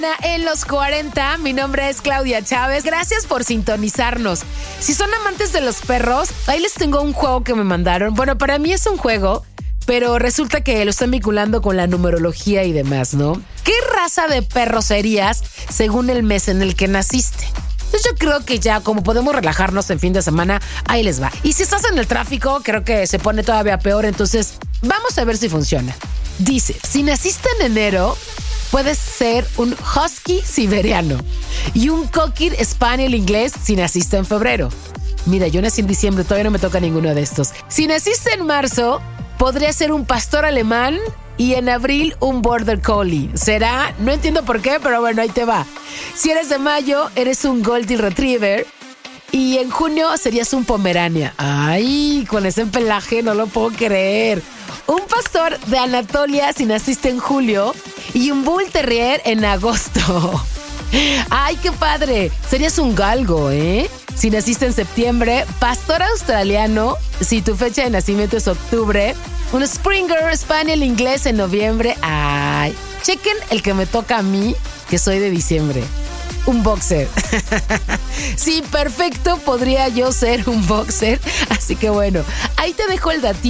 En los 40, mi nombre es Claudia Chávez. Gracias por sintonizarnos. Si son amantes de los perros, ahí les tengo un juego que me mandaron. Bueno, para mí es un juego, pero resulta que lo están vinculando con la numerología y demás, ¿no? ¿Qué raza de perro serías según el mes en el que naciste? Pues yo creo que ya, como podemos relajarnos en fin de semana, ahí les va. Y si estás en el tráfico, creo que se pone todavía peor, entonces vamos a ver si funciona. Dice, si naciste en enero, puedes ser un husky siberiano y un cocker spaniel inglés si naciste en febrero. Mira, yo nací en diciembre, todavía no me toca ninguno de estos. Si naciste en marzo, podría ser un pastor alemán y en abril un border collie. ¿Será? No entiendo por qué, pero bueno, ahí te va. Si eres de mayo, eres un golden retriever y en junio serías un pomerania. Ay, con ese pelaje no lo puedo creer. Un pastor de Anatolia si naciste en julio y un bull terrier en agosto. ¡Ay, qué padre! Serías un galgo, ¿eh? Si naciste en septiembre, pastor australiano si tu fecha de nacimiento es octubre, un Springer Spaniel inglés en noviembre. ¡Ay! Chequen el que me toca a mí, que soy de diciembre. Un boxer. Sí, perfecto, podría yo ser un boxer. Así que bueno, ahí te dejo el datito.